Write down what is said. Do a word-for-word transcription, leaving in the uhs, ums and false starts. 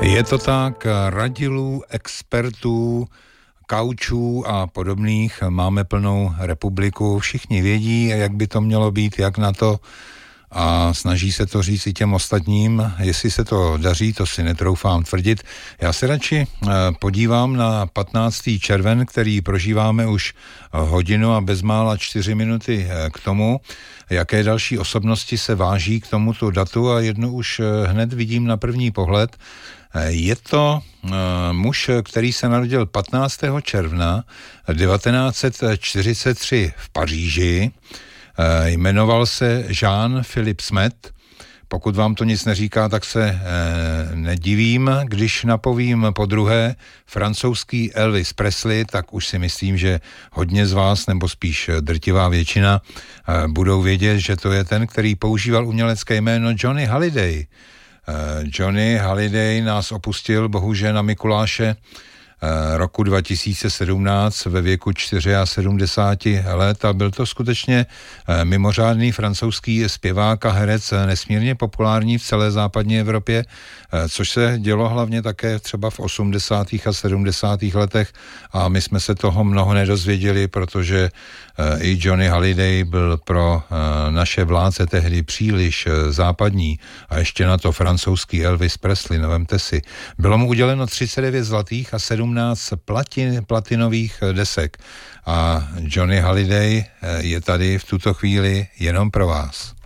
Je to tak, radilů, expertů, kaučů a podobných máme plnou republiku. Všichni vědí, jak by to mělo být, jak na to, a snaží se to říct i těm ostatním. Jestli se to daří, to si netroufám tvrdit. Já se radši podívám na patnáctý červen, který prožíváme už hodinu a bezmála čtyři minuty k tomu, jaké další osobnosti se váží k tomuto datu, a jednu už hned vidím na první pohled. Je to uh, muž, který se narodil patnáctého června devatenáct set čtyřicet tři v Paříži. Uh, jmenoval se Jean-Philippe Smet. Pokud vám to nic neříká, tak se uh, nedivím. Když napovím podruhé francouzský Elvis Presley, tak už si myslím, že hodně z vás, nebo spíš drtivá většina, uh, budou vědět, že to je ten, který používal umělecké jméno Johnny Hallyday. Johnny Hallyday nás opustil bohužel na Mikuláše roku dva tisíce sedmnáct ve věku sedmdesáti čtyř let a byl to skutečně mimořádný francouzský zpěvák a herec, nesmírně populární v celé západní Evropě, což se dělo hlavně také třeba v osmdesátých a sedmdesátých letech, a my jsme se toho mnoho nedozvěděli, protože i Johnny Hallyday byl pro naše vládce tehdy příliš západní, a ještě na to francouzský Elvis Presley, nevemte si. Bylo mu uděleno třicet devět zlatých a sedmnáct platin, platinových desek, a Johnny Hallyday je tady v tuto chvíli jenom pro vás.